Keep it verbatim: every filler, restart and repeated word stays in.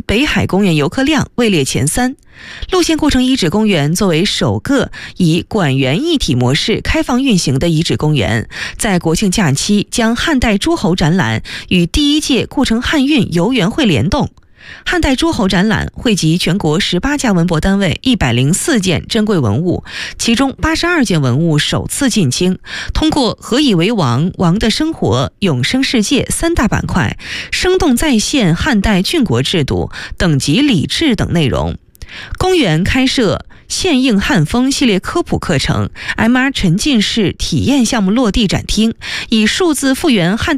北海公园游客量位列前三。路线故城遗址公园作为首个以馆园一体模式开放运行的遗址公园，在国庆假期将汉代诸侯展览与第一届故城汉运游园会联动。汉代诸侯展览汇集全国十八家文博单位一百零四件珍贵文物，其中八十二件文物首次进京，通过何以为王、王的生活、永生世界三大板块，生动再现汉代郡国制度、等级礼制等内容。公园开设现应汉风系列科普课程， M R 沉浸式体验项目落地展厅，以数字复原汉代